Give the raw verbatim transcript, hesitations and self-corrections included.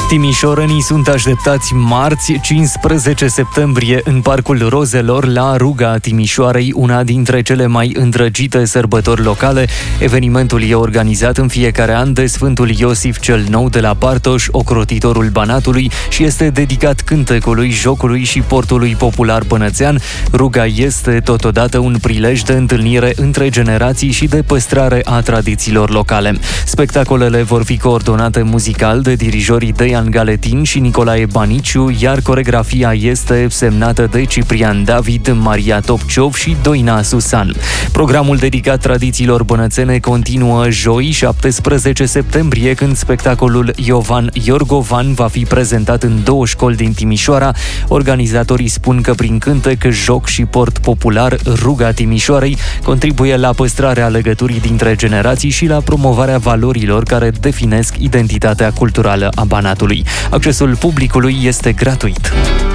Timișorenii sunt așteptați marți, cincisprezece septembrie, în Parcul Rozelor, la Ruga Timișoarei, una dintre cele mai îndrăgite sărbători locale. Evenimentul e organizat în fiecare an de Sfântul Iosif cel Nou de la Bartoș, ocrotitorul Banatului, și este dedicat cântecului, jocului și portului popular bănățean. Ruga este totodată un prilej de întâlnire între generații și de păstrare a tradițiilor locale. Spectacolele vor fi coordonate muzical de dirijorii Dejan Galetin și Nicolae Baniciu, iar coregrafia este semnată de Ciprian David, Maria Topciov și Doina Susan. Programul dedicat tradițiilor bănățene continuă joi, șaptesprezece septembrie, când spectacolul Iovan Iorgovan va fi prezentat în două școli din Timișoara. Organizatorii spun că prin cântec, joc și port popular, Ruga Timișoarei contribuie la păstrarea legăturii dintre generații și la promovarea valorilor care definesc identitatea culturală a Banatului. Accesul publicului este gratuit.